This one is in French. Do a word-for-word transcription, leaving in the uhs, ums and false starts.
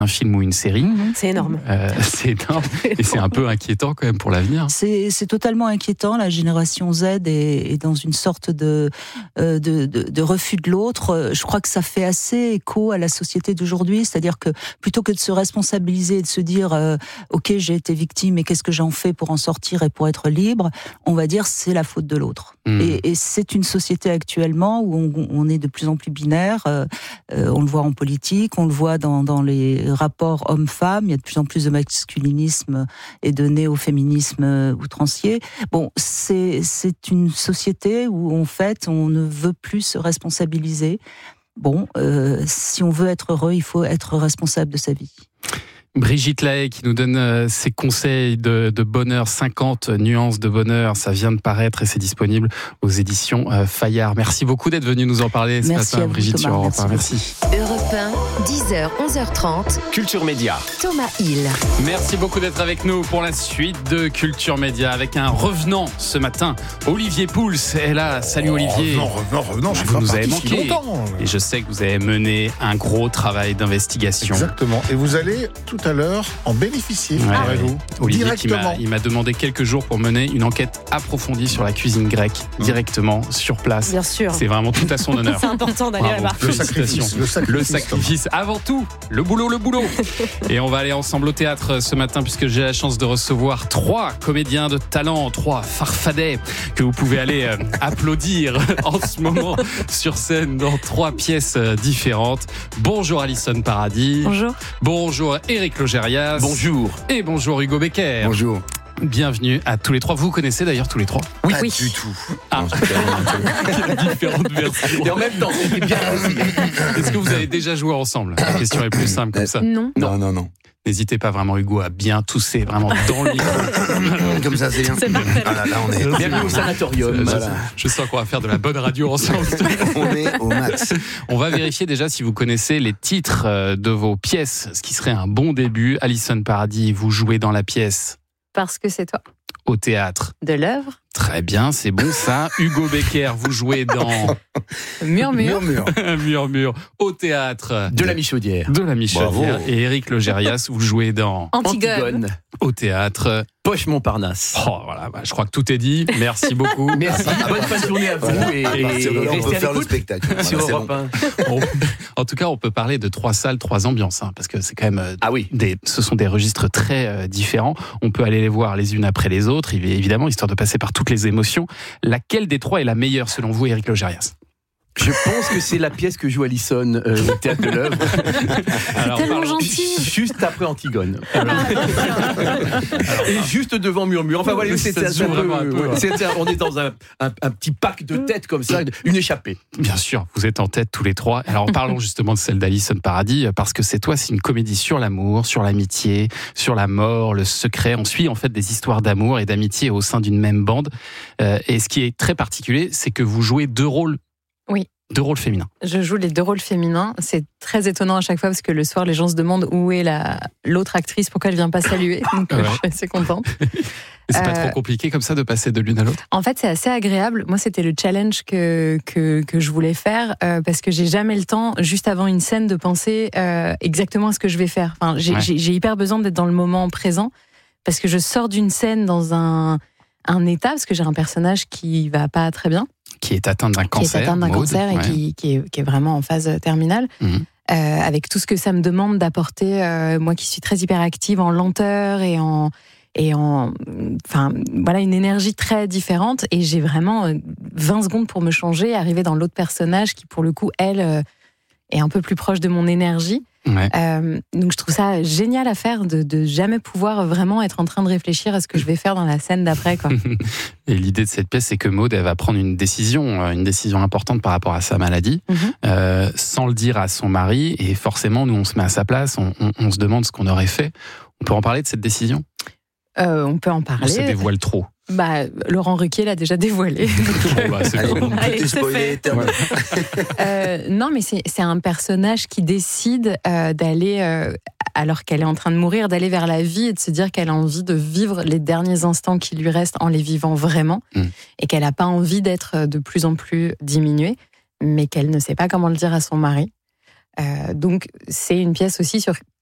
un film ou une série. Mmh, c'est énorme. Euh, c'est énorme. Et c'est un peu inquiétant quand même pour l'avenir. C'est, c'est totalement inquiétant. La génération Z est, est dans une sorte de, de, de, de refus de l'autre. Je crois que ça fait assez écho à la société d'aujourd'hui. C'est-à-dire que plutôt que de se responsabiliser et de se dire euh, « Ok, j'ai été victime et qu'est-ce que j'en fais pour en sortir et pour être libre ?» on va dire c'est la faute de l'autre. Mmh. Et, et c'est une société actuellement où on, on est de plus en plus binaire. Euh, euh, on le voit en politique, on le voit dans, dans les rapports hommes-femmes. Il y a de plus en plus de masculinisme et de néo-féminisme outrancier. Bon, c'est, c'est une société où en fait on ne veut plus se responsabiliser. Bon, euh, si on veut être heureux, il faut être responsable de sa vie. Brigitte Lahaye qui nous donne euh, ses conseils de, de bonheur, cinquante nuances de bonheur, ça vient de paraître et c'est disponible aux éditions euh, Fayard. Merci beaucoup d'être venue nous en parler ce Merci matin, vous, Brigitte, Thomas, sur Europe un. merci. Merci. Europe un, dix heures, onze heures trente. Culture Média. Thomas Hill. Merci beaucoup d'être avec nous pour la suite de Culture Média avec un revenant ce matin. Olivier Pouls est là. Salut oh, Olivier. Revenant, revenant, revenant. Je vous nous avez si manqué. Longtemps. Et je sais que vous avez mené un gros travail d'investigation. Exactement. Et vous allez tout à l'heure en bénéficier. Ouais, ah, ouais. Olivier qui m'a, directement. il m'a demandé quelques jours pour mener une enquête approfondie sur la cuisine grecque mmh. directement sur place. Bien sûr. C'est vraiment tout à son honneur. C'est important d'aller Bravo. là-bas. Le sacrifice, le sacrifice. Le sacrifice. Avant tout, le boulot, le boulot. Et on va aller ensemble au théâtre ce matin puisque j'ai la chance de recevoir trois comédiens de talent, trois farfadets que vous pouvez aller euh, applaudir en ce moment sur scène dans trois pièces euh, différentes. Bonjour Alison Paradis. Bonjour. Bonjour Éric Logérias. Bonjour. Et bonjour Hugo Becker. Bonjour. Bienvenue à tous les trois. Vous vous connaissez d'ailleurs tous les trois? Oui, oui. du tout. Ah, différentes versions. Et en même temps, c'était bien aussi. Est-ce que vous avez déjà joué ensemble? La question est plus simple comme ça. Non. Non, non, non. N'hésitez pas vraiment, Hugo, à bien tousser vraiment dans le micro. Comme ça, c'est bien. C'est parfait. Ah là, là, on est bienvenue au sanatorium. Je, Voilà. je sens qu'on va faire de la bonne radio ensemble. On est au max. On va vérifier déjà si vous connaissez les titres de vos pièces, ce qui serait un bon début. Alison Paradis, vous jouez dans la pièce Parce que c'est toi. au théâtre. De l'œuvre. Très bien, c'est bon ça. Hugo Becker, vous jouez dans Murmure. Murmure. Murmure au théâtre De la Michaudière. de la Michaudière. Bravo. Et Éric Logérias, vous jouez dans Antigone. Antigone. au théâtre. Poche Montparnasse. Oh voilà, bah, je crois que tout est dit. Merci beaucoup. Merci. Bonne fin de journée à vous. Et, À partir de là, on restez peut à faire le l'écoute spectacle. sur Voilà, c'est Europe bon. un. On- en tout cas, on peut parler de trois salles, trois ambiances, hein, parce que c'est quand même euh, Ah oui. des, ce sont des registres très euh, différents. On peut aller les voir les unes après les autres, évidemment, histoire de passer par toutes les émotions. Laquelle des trois est la meilleure selon vous, Éric Logérias? Je pense que c'est la pièce que joue Alison euh, au Théâtre de l'Œuvre. Alors, Tellement parlons- gentil. Juste après Antigone. Et juste devant Murmure. Enfin voilà, c'est, Ça c'est se un joue peu, vraiment un peu, ouais, hein. c'est- c'est- on est dans un, un, un petit pack de têtes comme ça, une échappée. Bien sûr, vous êtes en tête tous les trois. Alors parlons justement de celle d'Alison Paradis, parce que c'est toi, c'est une comédie sur l'amour, sur l'amitié, sur la mort, le secret. On suit en fait des histoires d'amour et d'amitié au sein d'une même bande. Euh, et ce qui est très particulier, c'est que vous jouez deux rôles. Oui. Deux rôles féminins. Je joue les deux rôles féminins. C'est très étonnant à chaque fois parce que le soir, les gens se demandent où est la, l'autre actrice, pourquoi elle vient pas saluer. Donc Ouais. euh, je suis assez contente. Et c'est pas Euh, trop compliqué comme ça de passer de l'une à l'autre? En fait, c'est assez agréable. Moi, c'était le challenge que, que, que je voulais faire euh, parce que j'ai jamais le temps, juste avant une scène, de penser euh, exactement à ce que je vais faire. Enfin, j'ai, Ouais. j'ai, j'ai hyper besoin d'être dans le moment présent parce que je sors d'une scène dans un, un état, parce que j'ai un personnage qui va pas très bien, Qui est atteinte d'un qui cancer. est atteint d'un Maud, cancer et ouais. qui, qui, est, qui est vraiment en phase terminale. Mhm. Euh, avec tout ce que ça me demande d'apporter, euh, moi qui suis très hyperactive, en lenteur et en et en, enfin voilà, une énergie très différente. Et j'ai vraiment euh, vingt secondes pour me changer, arriver dans l'autre personnage qui, pour le coup, elle euh, est un peu plus proche de mon énergie. Ouais. Euh, donc je trouve ça génial à faire de, de jamais pouvoir vraiment être en train de réfléchir à ce que je vais faire dans la scène d'après, quoi. Et l'idée de cette pièce, c'est que Maud, elle va prendre une décision, une décision importante par rapport à sa maladie, Mhm. euh, sans le dire à son mari. Et forcément, nous, on se met à sa place, on, on, on se demande ce qu'on aurait fait. On peut en parler de cette décision? Euh, on peut en On se parler. dévoile trop. Bah, Laurent Ruquier l'a déjà dévoilé. Bon, bah, c'est Allez, bon. tout Allez, est c'est spoilé, fait. terminé. Euh, non, mais c'est, c'est un personnage qui décide euh, d'aller, euh, alors qu'elle est en train de mourir, d'aller vers la vie et de se dire qu'elle a envie de vivre les derniers instants qui lui restent en les vivant vraiment, Mm. et qu'elle n'a pas envie d'être de plus en plus diminuée, mais qu'elle ne sait pas comment le dire à son mari. Euh, donc c'est une pièce aussi sur